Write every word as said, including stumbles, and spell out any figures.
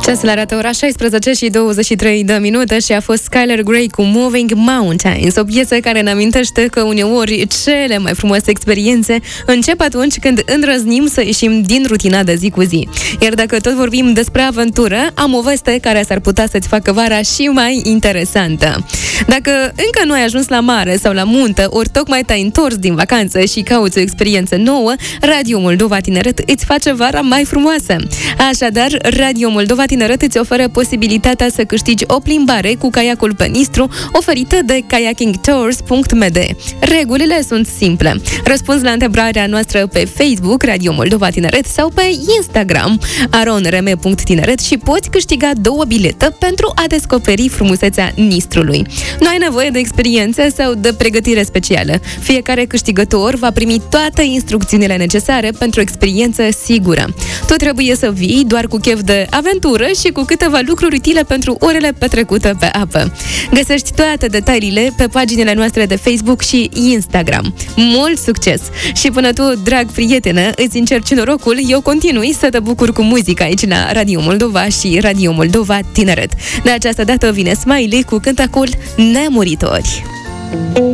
Ceasul arată ora șaisprezece și douăzeci și trei de minute și a fost Skylar Grey cu Moving Mountains, o piesă care ne amintește că uneori cele mai frumoase experiențe încep atunci când îndrăznim să ieșim din rutina de zi cu zi. Iar dacă tot vorbim despre aventură, am o veste care s-ar putea să-ți facă vara și mai interesantă. Dacă încă nu ai ajuns la mare sau la munte, ori tocmai te-ai întors din vacanță și cauți o experiență nouă, Radio Moldova Tineret îți face vara mai frumoasă. Așadar, Radio Moldova Tineret îți oferă posibilitatea să câștigi o plimbare cu caiacul pe Nistru, oferită de kayaking tours punct m d. Regulile sunt simple. Răspunzi la întrebarea noastră pe Facebook, Radio Moldova Tineret, sau pe Instagram, aronrm punct tineret, și poți câștiga două bilete pentru a descoperi frumusețea Nistrului. Nu ai nevoie de experiență sau de pregătire specială. Fiecare câștigător va primi toate instrucțiunile necesare pentru o experiență sigură. Tu trebuie să vii doar cu chef de aventură și cu câteva lucruri utile pentru orele petrecute pe apă. Găsești toate detaliile pe paginile noastre de Facebook și Instagram. Mult succes! Și până tu, drag prietene, îți încerci norocul, eu continui să te bucur cu muzica aici la Radio Moldova și Radio Moldova Tineret. De această dată vine Smiley cu cântecul Nemuritori.